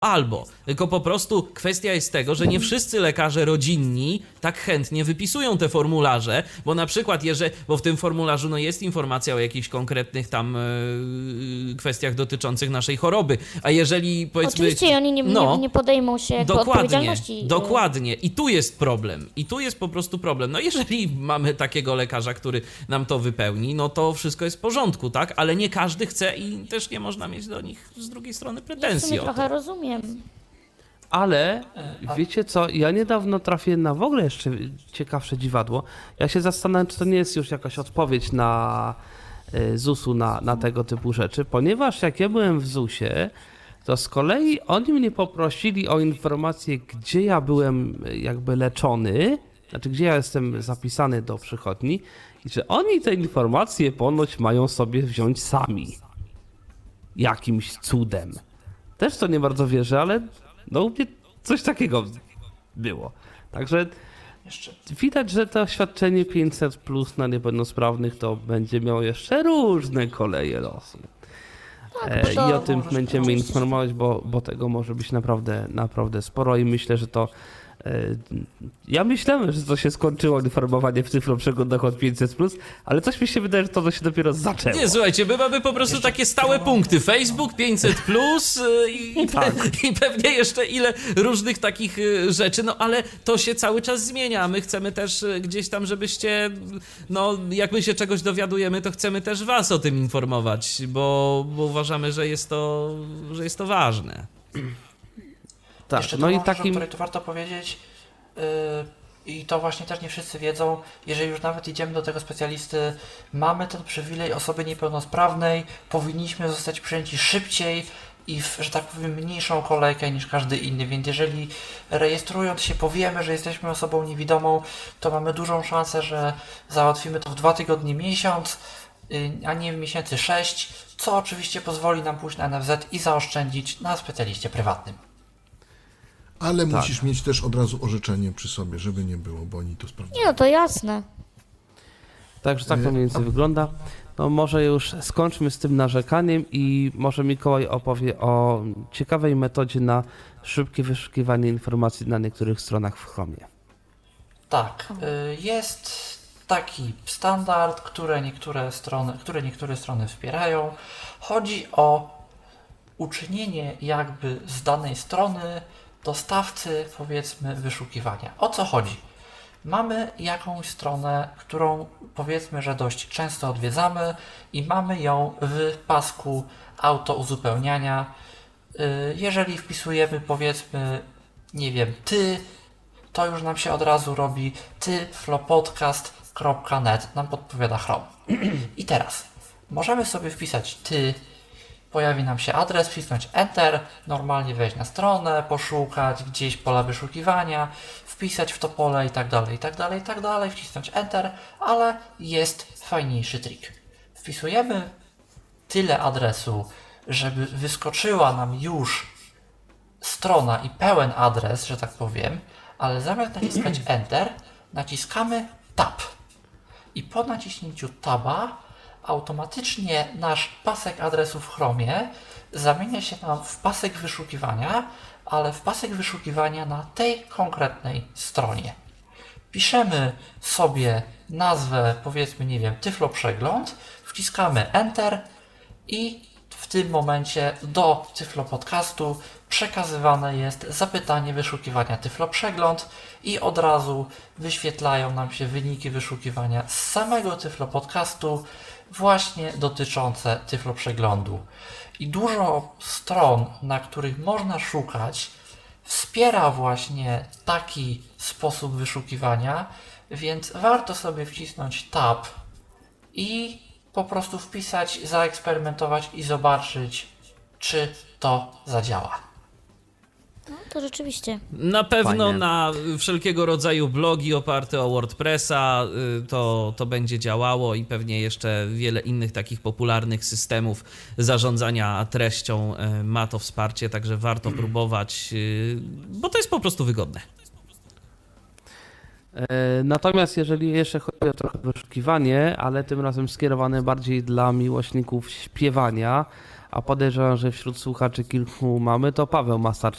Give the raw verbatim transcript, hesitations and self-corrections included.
Albo, tylko po prostu kwestia jest tego, że nie wszyscy lekarze rodzinni tak chętnie wypisują te formularze, bo na przykład, jeżeli, bo w tym formularzu no jest informacja o jakichś konkretnych tam yy, kwestiach dotyczących naszej choroby, a jeżeli powiedzmy... Oczywiście oni nie, no, nie, nie podejmą się jakby odpowiedzialności. Dokładnie. I tu jest problem. I tu jest po prostu problem. No jeżeli mamy takiego lekarza, który nam to wypełni, no to wszystko jest w porządku, tak? Ale nie każdy chce i też nie można mieć do nich z drugiej strony pretensji. Ja w sumie trochę rozumiem. Ale wiecie co, ja niedawno trafiłem na w ogóle jeszcze ciekawsze dziwadło. Ja się zastanawiam, czy to nie jest już jakaś odpowiedź na zusu na, na tego typu rzeczy, ponieważ jak ja byłem w zusie, to z kolei oni mnie poprosili o informację, gdzie ja byłem jakby leczony, znaczy gdzie ja jestem zapisany do przychodni i że oni te informacje ponoć mają sobie wziąć sami. Jakimś cudem. Też to nie bardzo wierzę, ale no u mnie coś takiego było. Także Jeszcze. widać, że to świadczenie pięćset plus na niepełnosprawnych to będzie miało jeszcze różne koleje losu. Tak, E, to I o tym możesz będziemy powiedzieć. informować, bo, bo tego może być naprawdę, naprawdę sporo i myślę, że to e, ja myślałem, że to się skończyło informowanie w cyfroprzeglądach od pięćset plus, ale coś mi się wydaje, że to się dopiero zaczęło. Nie, słuchajcie, my mamy po prostu takie stałe punkty. Facebook, pięćset plus i, Tak. i pewnie jeszcze ile różnych takich y, rzeczy, no ale to się cały czas zmienia. My chcemy też y, gdzieś tam, żebyście, no jak my się czegoś dowiadujemy, to chcemy też was o tym informować, bo, bo uważamy, że jest to, że jest to ważne. Tak, Jeszcze no no i rzecz, takim... o której tu warto powiedzieć, yy, i to właśnie też nie wszyscy wiedzą, jeżeli już nawet idziemy do tego specjalisty, mamy ten przywilej osoby niepełnosprawnej, powinniśmy zostać przyjęci szybciej i w, że tak powiem, mniejszą kolejkę niż każdy inny, więc jeżeli rejestrując się powiemy, że jesteśmy osobą niewidomą, to mamy dużą szansę, że załatwimy to w dwa tygodnie, miesiąc, yy, a nie w miesięcy sześć, co oczywiście pozwoli nam pójść na N F Z i zaoszczędzić na specjaliście prywatnym. Ale Tak. musisz mieć też od razu orzeczenie przy sobie, żeby nie było, bo oni to sprawdzają. Nie, no to jasne. Także tak to mniej więcej wygląda. No może już skończmy z tym narzekaniem i może Mikołaj opowie o ciekawej metodzie na szybkie wyszukiwanie informacji na niektórych stronach w Chromie. Tak, y, jest taki standard, które niektóre strony, które niektóre strony wspierają. Chodzi o uczynienie jakby z danej strony dostawcy, powiedzmy, wyszukiwania. O co chodzi? Mamy jakąś stronę, którą powiedzmy, że dość często odwiedzamy i mamy ją w pasku auto uzupełniania. Jeżeli wpisujemy, powiedzmy, nie wiem, ty, to już nam się od razu robi tyflopodcast kropka net, nam podpowiada Chrome. I teraz możemy sobie wpisać ty, pojawi nam się adres, wcisnąć Enter, normalnie wejść na stronę, poszukać gdzieś pola wyszukiwania, wpisać w to pole i tak dalej, i tak dalej, i tak dalej, wcisnąć Enter, ale jest fajniejszy trik. Wpisujemy tyle adresu, żeby wyskoczyła nam już strona i pełen adres, że tak powiem, ale zamiast naciskać Enter, naciskamy Tab. I po naciśnięciu Taba automatycznie nasz pasek adresów w Chromie zamienia się nam w pasek wyszukiwania, ale w pasek wyszukiwania na tej konkretnej stronie. Piszemy sobie nazwę, powiedzmy, nie wiem, Tyflo Przegląd, wciskamy Enter i w tym momencie do Tyflo Podcastu przekazywane jest zapytanie wyszukiwania Tyflo Przegląd i od razu wyświetlają nam się wyniki wyszukiwania z samego Tyflo Podcastu właśnie dotyczące Tyflo Przeglądu. I dużo stron, na których można szukać, wspiera właśnie taki sposób wyszukiwania, więc warto sobie wcisnąć Tab i po prostu wpisać, zaeksperymentować i zobaczyć, czy to zadziała. No to rzeczywiście. Na pewno Fajnie. na wszelkiego rodzaju blogi oparte o WordPressa y, to, to będzie działało i pewnie jeszcze wiele innych takich popularnych systemów zarządzania treścią y, ma to wsparcie, także warto próbować, y, bo to jest po prostu wygodne. E, Natomiast jeżeli jeszcze chodzi o trochę wyszukiwanie, ale tym razem skierowane bardziej dla miłośników śpiewania, a podejrzewam, że wśród słuchaczy kilku mamy, to Paweł ma starsze